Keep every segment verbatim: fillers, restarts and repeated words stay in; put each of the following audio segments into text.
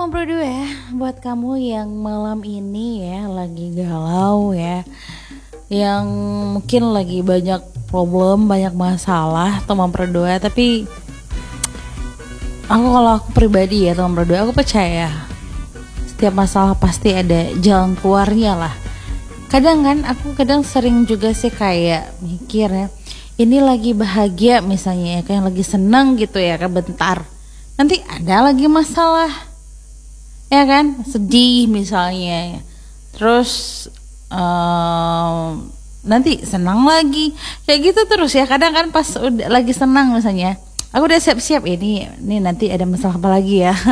teman berdua ya, buat kamu yang malam ini ya lagi galau ya, yang mungkin lagi banyak problem, banyak masalah teman berdua. Tapi aku kalau aku pribadi ya teman berdua, aku percaya setiap masalah pasti ada jalan keluarnya lah. Kadang kan aku kadang sering juga sih kayak mikir ya, ini lagi bahagia misalnya ya, kayak lagi seneng gitu ya kan, bentar nanti ada lagi masalah ya kan, sedih misalnya, terus um, nanti senang lagi kayak gitu terus ya. Kadang kan pas udah lagi senang misalnya, aku udah siap-siap ini ini nanti ada masalah apa lagi ya.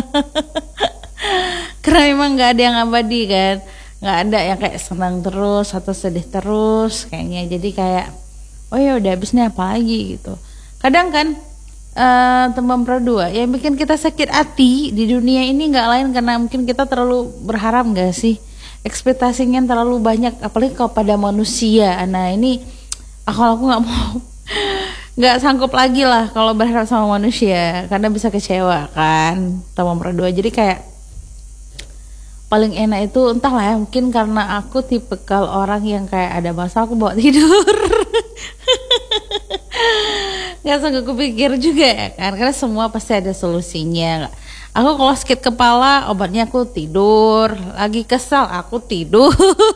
Karena memang nggak ada yang abadi kan, nggak ada yang kayak senang terus atau sedih terus kayaknya. Jadi kayak oh ya udah habis nih apa lagi gitu. Kadang kan Uh, teman berdua yang bikin kita sakit hati di dunia ini nggak lain karena mungkin kita terlalu berharap, nggak sih, ekspektasinya terlalu banyak, apalagi kalau pada manusia. Nah ini aku aku nggak mau, nggak sanggup lagi lah kalau berharap sama manusia karena bisa kecewa kan teman berdua. Jadi kayak paling enak itu entahlah ya, mungkin karena aku tipikal orang yang kayak ada masalah aku bawa tidur. Nggak sanggup kupikir juga ya kan, karena semua pasti ada solusinya. Aku kalau sakit kepala obatnya aku tidur, lagi kesal aku tidur.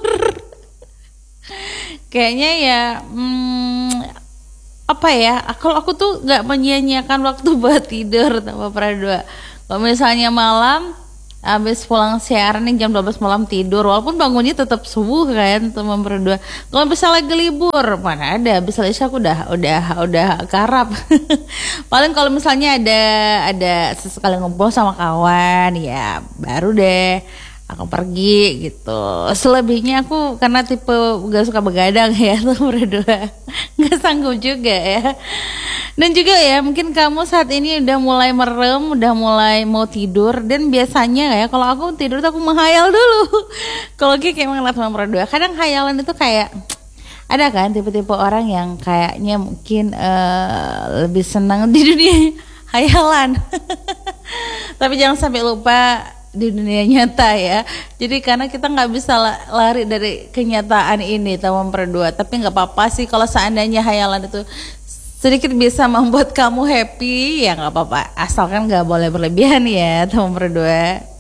Kayaknya ya hmm, apa ya, kalau aku tuh nggak menyia-nyiakan waktu buat tidur sama berdua. Kalau misalnya malam habis pulang siaran nih jam dua belas malam tidur, walaupun bangunnya tetap subuh kan teman berdua. Kalau bisa lagi libur mana ada, bisa isya aku udah udah udah karap. Paling kalau misalnya ada ada sesekali ngumpul sama kawan ya baru deh aku pergi gitu. Selebihnya aku karena tipe gak suka begadang ya teman berdua, nggak sanggup juga ya. Dan juga ya mungkin kamu saat ini udah mulai merem, udah mulai mau tidur. Dan biasanya ya kalau aku tidur tuh aku menghayal dulu. Kalau kayak ngeliat teman berdua, kadang hayalan itu kayak ada kan tipe-tipe orang yang kayaknya mungkin uh, lebih senang di dunia hayalan. Tapi jangan sampai lupa di dunia nyata ya. Jadi karena kita nggak bisa lari dari kenyataan ini teman berdua. Tapi nggak apa-apa sih kalau seandainya hayalan itu sedikit bisa membuat kamu happy, ya nggak apa-apa, asalkan nggak boleh berlebihan ya teman berdua.